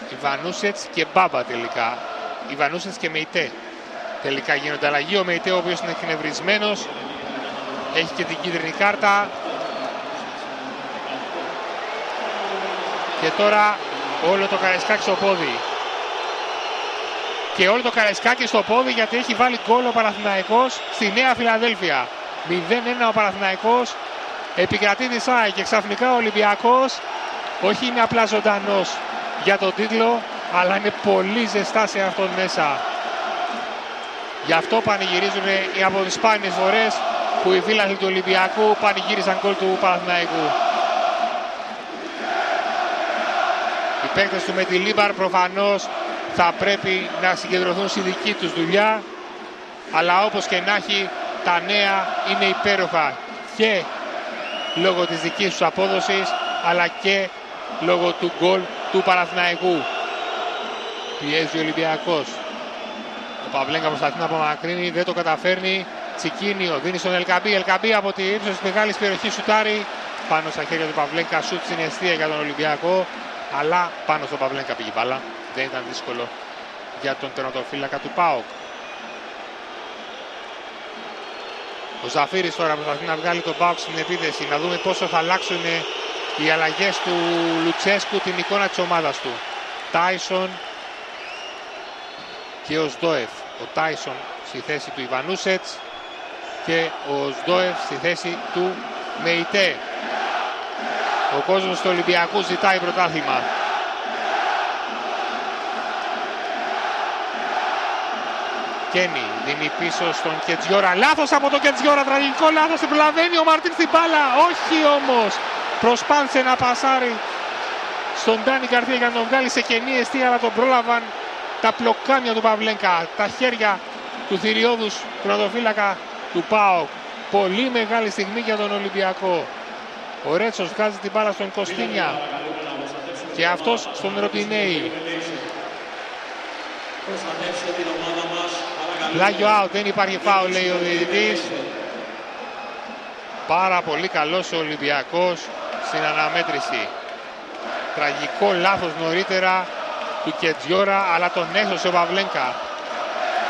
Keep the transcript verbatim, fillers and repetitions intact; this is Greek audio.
Ιβανούσετς και Μπάμπα τελικά. Ιβανούσετς και Μεϊτέ τελικά γίνονται αλλαγή. Ο Μεϊτέ, ο οποίος είναι εκνευρισμένος, έχει και την κίτρινη κάρτα. Και τώρα όλο το Καραϊσκάκι στο πόδι. Και όλο το Καραϊσκάκι στο πόδι, γιατί έχει βάλει γκολ ο Παναθηναϊκός στη Νέα Φιλαδέλφια. μηδέν ένα ο Παναθηναϊκός επικρατεί τη ΣΑΕ και ξαφνικά ο Ολυμπιακός όχι είναι απλά ζωντανός για τον τίτλο, αλλά είναι πολύ ζεστά σε αυτόν μέσα. Γι' αυτό πανηγυρίζουν οι από τις σπάνιες φορές που οι φίλαθλοι του Ολυμπιακού πανηγύρισαν γκολ του Παναθηναϊκού. Οι παίκτες του Μεντιλίμπαρ προφανώς θα πρέπει να συγκεντρωθούν στη δική τους δουλειά, αλλά όπως και να έχει, τα νέα είναι υπέροχα και λόγω της δικής τους απόδοσης, αλλά και λόγω του γκολ του Παναθηναϊκού. Πιέζει ο Ολυμπιακός. Ο Παυλέγκα προσπαθεί να απομακρύνει, δεν το καταφέρνει. Τσικίνιο δίνει στον Ελκαμπή. Ελκαμπή από τη ύψος της μεγάλης περιοχής σουτάρει. Πάνω στα χέρια του Παυλέγκα, σουτ στην αιστεία για τον Ολυμπιακό. Αλλά πάνω στον Παυλέγκα πήγε μπάλα. Δεν ήταν δύσκολο για τον τερματοφύλακα του ΠΑΟΚ. Ο Ζαφύρης τώρα προσπαθεί να βγάλει τον ΠΑΟΚ στην επίθεση. Να δούμε πόσο θα αλλάξουν οι αλλαγές του Λουτσέσκου την εικόνα της ομάδας του. Τάισον και ο Σντόεφ. Ο Τάισον στη θέση του Ιβανούσετς και ο Σντόεφ στη θέση του Μεϊτέ. Ο κόσμος του Ολυμπιακού ζητάει πρωτάθλημα. Κένι δίνει πίσω στον Κετζιόρα. Λάθος από τον Κετζιόρα, τραγικό λάθος. Προλαβαίνει ο Μαρτίν στην μπάλα. Όχι όμως. Προσπάθησε να πασάρει στον Ντάνι Γκαρθία για να τον βγάλει σε κενή αιστεία, αλλά τον πρόλαβαν τα πλοκάμια του Παυλέγκα, τα χέρια του θηριώδους τερματοφύλακα του ΠΑΟΚ. Πολύ μεγάλη στιγμή για τον Ολυμπιακό. Ο Ρέτσος βγάζει την μπάλα στον Κωστίνια και αυτός στον Ροντινέη. Πλάγιο out, δεν υπάρχει φάουλ, λέει ο διαιτητής. Πάρα πολύ καλός ο Ολυμπιακός στην αναμέτρηση. Τραγικό λάθος νωρίτερα του Κετζιόρα, αλλά τον έσωσε ο Παυλέγκα.